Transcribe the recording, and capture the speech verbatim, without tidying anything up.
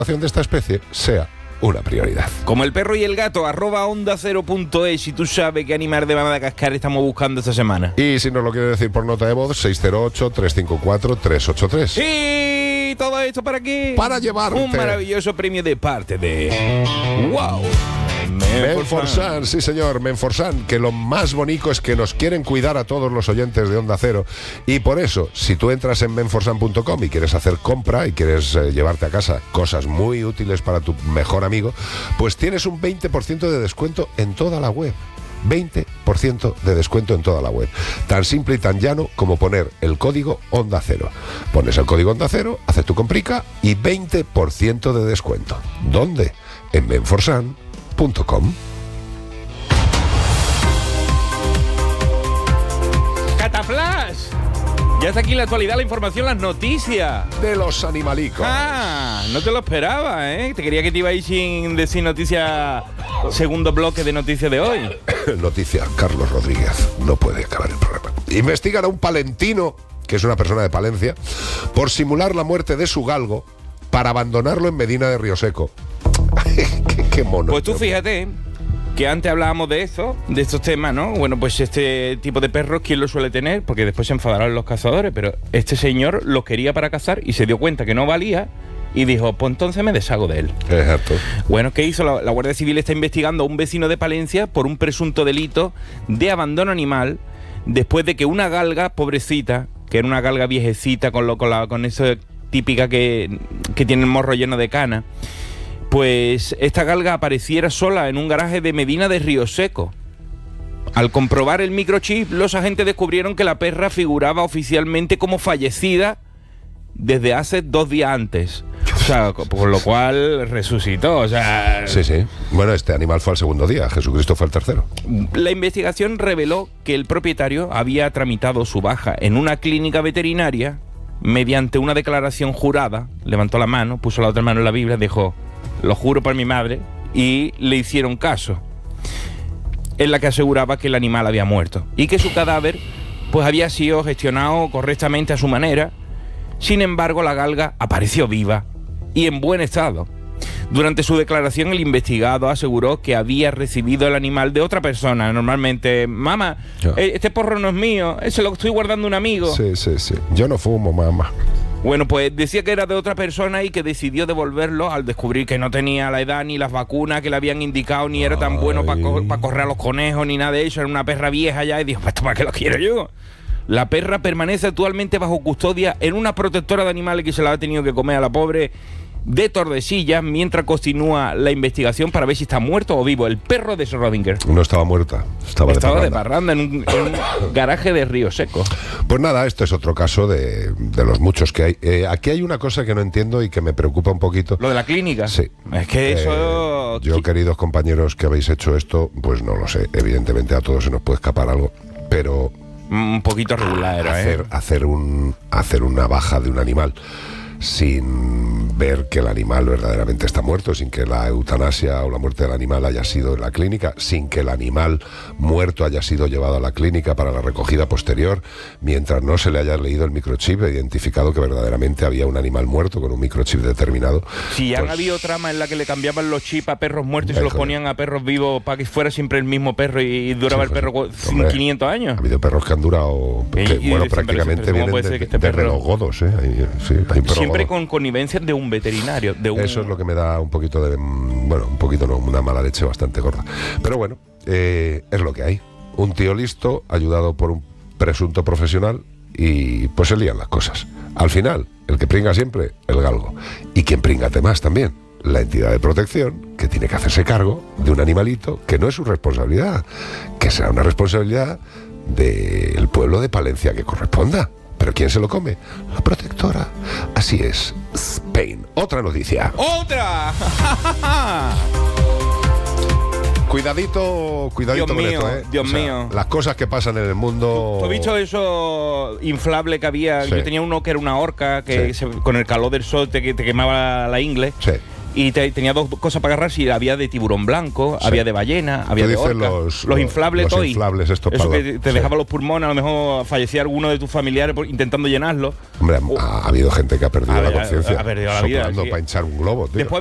de esta especie sea una prioridad. Como el perro y el gato, arroba onda cero punto es, si tú sabes qué animal de Madagascar estamos buscando esta semana. Y si nos lo quiere decir por nota de voz, seis cero ocho, tres cinco cuatro, tres ocho tres. Y todo esto para qué? Para llevarte un maravilloso premio de parte de ¡Wow! Menforsan, sí señor, Menforsan, que lo más bonito es que nos quieren cuidar a todos los oyentes de Onda Cero, y por eso, si tú entras en menforsan punto com y quieres hacer compra y quieres eh, llevarte a casa cosas muy útiles para tu mejor amigo, pues tienes un veinte por ciento de descuento en toda la web. veinte por ciento de descuento en toda la web. Tan simple y tan llano como poner el código Onda Cero. Pones el código Onda Cero, haces tu comprica y veinte por ciento de descuento. ¿Dónde? En menforsan punto com. ¡Cataflash! Ya está aquí la actualidad, la información, las noticias de los animalicos. Ah, no te lo esperaba, ¿eh? Te quería que te iba a ir sin decir noticia. Segundo bloque de noticias de hoy. Noticia, Carlos Rodríguez no puede acabar el programa. Investigan a un palentino, que es una persona de Palencia, por simular la muerte de su galgo para abandonarlo en Medina de Rioseco. qué, qué mono. Pues tú fíjate que antes hablábamos de eso, de estos temas, ¿no? Bueno, pues este tipo de perros, ¿quién lo suele tener? Porque después se enfadarán los cazadores, pero este señor los quería para cazar y se dio cuenta que no valía y dijo, pues entonces me deshago de él. Exacto. Bueno, ¿qué hizo? La, la Guardia Civil está investigando a un vecino de Palencia por un presunto delito de abandono animal después de que una galga, pobrecita, que era una galga viejecita con, lo, con, la, con esa típica que, que tiene el morro lleno de cana, pues esta galga apareciera sola en un garaje de Medina de Rioseco. Al comprobar el microchip, los agentes descubrieron que la perra figuraba oficialmente como fallecida desde hace dos días antes. O sea, por lo cual resucitó, o sea... Sí, sí. Bueno, este animal fue al segundo día, Jesucristo fue al tercero. La investigación reveló que el propietario había tramitado su baja en una clínica veterinaria mediante una declaración jurada. Levantó la mano, puso la otra mano en la Biblia, dijo, lo juro por mi madre, y le hicieron caso, en la que aseguraba que el animal había muerto y que su cadáver pues había sido gestionado correctamente a su manera. Sin embargo, la galga apareció viva y en buen estado. Durante su declaración, el investigado aseguró que había recibido el animal de otra persona. Normalmente, mamá, Yo. este porro no es mío, se lo estoy guardando a un amigo. Sí, sí, sí. Yo no fumo, mamá. Bueno, pues decía que era de otra persona y que decidió devolverlo al descubrir que no tenía la edad ni las vacunas que le habían indicado, ni era tan bueno para co pa correr a los conejos, ni nada de eso. Era una perra vieja ya y dijo, pues ¿para qué lo quiero yo? La perra permanece actualmente bajo custodia en una protectora de animales que se la ha tenido que comer a la pobre de Tordesillas, mientras continúa la investigación para ver si está muerto o vivo. El perro de Schrödinger. No estaba muerta, estaba, estaba de parranda, de parranda en un, en un garaje de Rioseco. Pues nada, esto es otro caso de, de los muchos que hay. Eh, aquí hay una cosa que no entiendo y que me preocupa un poquito. ¿Lo de la clínica? Sí. Es que eso... Eh, yo, queridos compañeros que habéis hecho esto, pues no lo sé. Evidentemente a todos se nos puede escapar algo, pero... Un poquito regular, hacer, ¿eh? Hacer, un, hacer una baja de un animal sin ver que el animal verdaderamente está muerto, sin que la eutanasia o la muerte del animal haya sido en la clínica, sin que el animal muerto haya sido llevado a la clínica para la recogida posterior, mientras no se le haya leído el microchip e identificado que verdaderamente había un animal muerto con un microchip determinado. Si ya pues, han habido trama en la que le cambiaban los chips a perros muertos y se eh, los ponían a perros vivos para que fuera siempre el mismo perro y duraba sí, el perro pues, hombre, quinientos años. Ha habido perros que han durado, que, y, y bueno, siempre, prácticamente siempre, vienen de, que este desde perro... los godos, ¿eh? Hay, sí, hay perros siempre godos. con connivencia de un veterinario. De un... Eso es lo que me da un poquito de, bueno, un poquito no, una mala leche bastante gorda. Pero bueno, eh, es lo que hay. Un tío listo, ayudado por un presunto profesional, y pues se lían las cosas. Al final, el que pringa siempre, el galgo. Y quien pringate más también, la entidad de protección, que tiene que hacerse cargo de un animalito que no es su responsabilidad, que será una responsabilidad del pueblo de Palencia que corresponda. ¿Pero quién se lo come? La protectora. Así es. Spain. Otra noticia. ¡Otra! Cuidadito, cuidadito Dios con mío, esto, ¿eh? Dios O sea, mío. Las cosas que pasan en el mundo... ¿Tú has visto eso inflable que había? Sí. Yo tenía uno que era una orca que Sí. se, con el calor del sol te, te quemaba la ingle. Sí. y te, tenía dos cosas para agarrar, si había de tiburón blanco, sí. había de ballena, había de orca, los, los inflables los toy, inflables estos eso para que te sí. dejaba los pulmones, a lo mejor fallecía alguno de tus familiares por, intentando llenarlo. Hombre, ha, ha habido gente que ha perdido a la ver, conciencia ha perdido la vida, sí. para hinchar un globo, tío. Después